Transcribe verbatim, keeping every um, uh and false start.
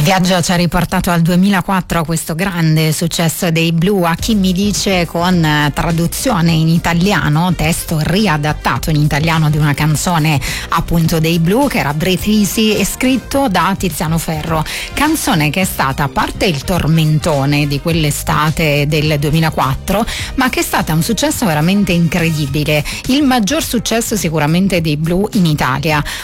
viaggio ci ha riportato al duemilaquattro, questo grande successo dei Blue, a chi mi dice con traduzione in italiano, testo riadattato in italiano di una canzone appunto dei Blue che era Breathe Easy e scritto da Tiziano Ferro, canzone che è stata, a parte il tormentone di quell'estate del duemilaquattro, ma che è stata un successo veramente incredibile, il maggior successo sicuramente dei Blue in Italia.